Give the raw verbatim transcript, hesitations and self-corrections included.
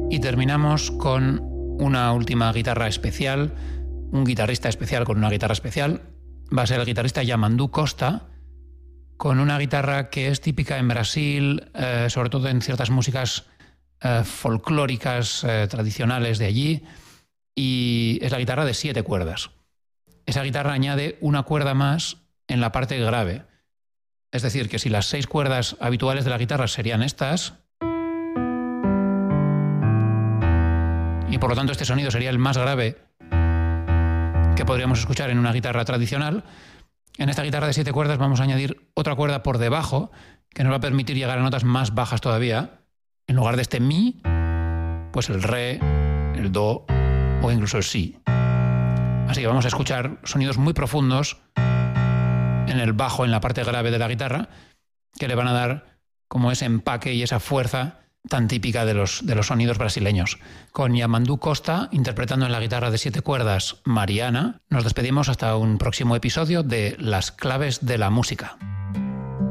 Y terminamos con una última guitarra especial, un guitarrista especial con una guitarra especial. Va a ser el guitarrista Yamandu Costa, con una guitarra que es típica en Brasil, eh, sobre todo en ciertas músicas eh, folclóricas eh, tradicionales de allí, y es la guitarra de siete cuerdas. Esa guitarra añade una cuerda más en la parte grave. Es decir, que si las seis cuerdas habituales de la guitarra serían estas, y por lo tanto este sonido sería el más grave que podríamos escuchar en una guitarra tradicional, en esta guitarra de siete cuerdas vamos a añadir otra cuerda por debajo que nos va a permitir llegar a notas más bajas todavía. En lugar de este mi, pues el re, el do o incluso el si. Así que vamos a escuchar sonidos muy profundos en el bajo, en la parte grave de la guitarra, que le van a dar como ese empaque y esa fuerza tan típica de los, de los sonidos brasileños. Con Yamandu Costa interpretando en la guitarra de siete cuerdas Mariana, nos despedimos hasta un próximo episodio de Las Claves de la Música.